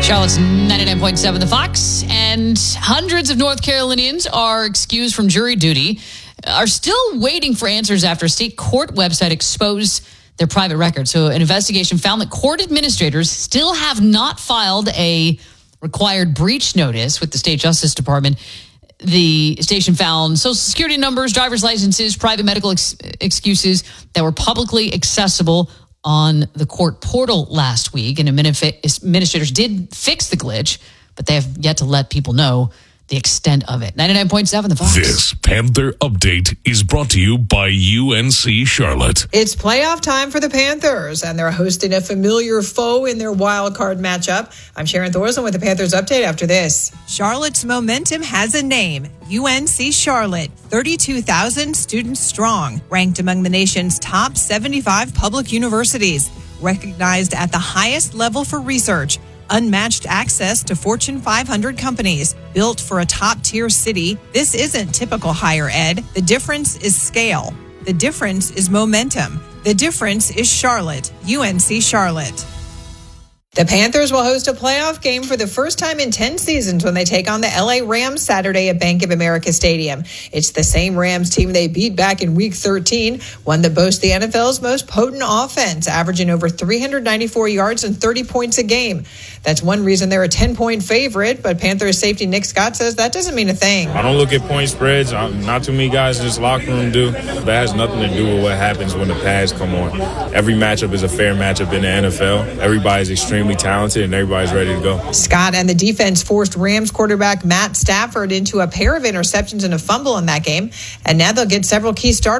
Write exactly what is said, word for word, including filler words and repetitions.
Charlotte's ninety-nine point seven The Fox, and hundreds of North Carolinians are excused from jury duty, are still waiting for answers after a state court website exposed their private records. So an investigation found that court administrators still have not filed a required breach notice with the state justice department. The station found social security numbers, driver's licenses, private medical ex- excuses that were publicly accessible on the court portal last week. And administrators did fix the glitch, but they have yet to let people know the extent of it. ninety-nine point seven The Fox. This Panther Update is brought to you by U N C Charlotte. It's playoff time for the Panthers, and they're hosting a familiar foe in their wild card matchup. I'm Sharon Thorson with the Panthers Update after this. Charlotte's momentum has a name. U N C Charlotte, thirty-two thousand students strong, ranked among the nation's top seventy-five public universities, recognized at the highest level for research, unmatched access to Fortune five hundred companies, built for a top-tier city. This isn't typical higher ed. The difference is scale. The difference is momentum. The difference is Charlotte, U N C Charlotte. The Panthers will host a playoff game for the first time in ten seasons when they take on the L A Rams Saturday at Bank of America Stadium. It's the same Rams team they beat back in Week thirteen, one that boasts the N F L's most potent offense, averaging over three hundred ninety-four yards and thirty points a game. That's one reason they're a ten-point favorite, but Panthers safety Nick Scott says that doesn't mean a thing. I don't look at point spreads. I'm, not too many guys in this locker room do. That has nothing to do with what happens when the pads come on. Every matchup is a fair matchup in the N F L. Everybody's extremely talented and everybody's ready to go. Scott and the defense forced Rams quarterback Matt Stafford into a pair of interceptions and a fumble in that game, and now they'll get several key starters